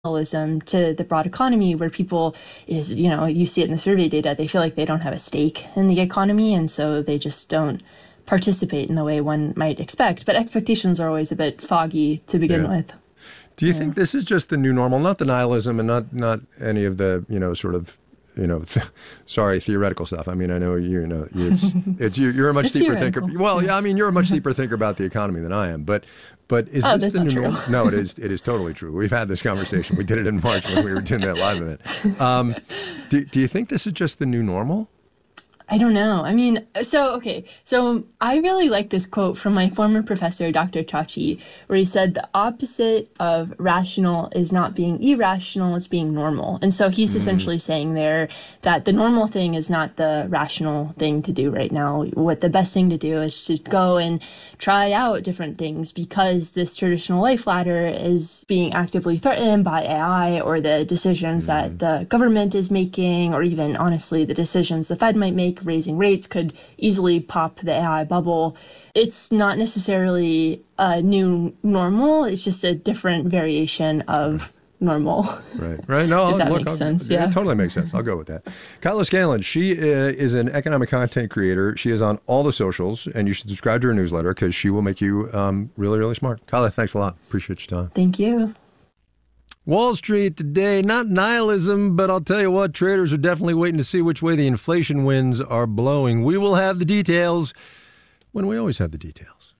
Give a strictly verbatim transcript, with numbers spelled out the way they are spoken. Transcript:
nihilism to the broad economy where people is, you know, you see it in the survey data, they feel like they don't have a stake in the economy, and so they just don't participate in the way one might expect. But expectations are always a bit foggy to begin Yeah. with. Do you Yeah. think this is just the new normal, not the nihilism and not not any of the, you know, sort of, you know, th- sorry, theoretical stuff. I mean, I know you, you know, it's, it's you, you're a much It's deeper thinker. theoretical. Well, yeah, I mean, you're a much deeper thinker about the economy than I am. But but is Oh, this that's the not new true. normal? No, it is. It is totally true. We've had this conversation. We did it in March when we were doing that live event. Um, do, do you think this is just the new normal? I don't know. I mean, so, okay. So I really like this quote from my former professor, Doctor Chachi, where he said the opposite of rational is not being irrational, it's being normal. And so he's essentially saying there that the normal thing is not the rational thing to do right now. What the best thing to do is to go and try out different things because this traditional life ladder is being actively threatened by A I or the decisions that the government is making, or even honestly, the decisions the Fed might make. Raising rates could easily pop the A I bubble. It's not necessarily a new normal. It's just a different variation of normal. Right, right. No, If that look, makes I'll, sense, yeah, yeah. it totally makes sense. I'll go with that. Kyla Scanlon, she uh, is an economic content creator. She is on all the socials, and you should subscribe to her newsletter because she will make you um, really, really smart. Kyla, thanks a lot. Appreciate your time. Thank you. Wall Street today, not nihilism, but I'll tell you what, traders are definitely waiting to see which way the inflation winds are blowing. We will have the details when we always have the details.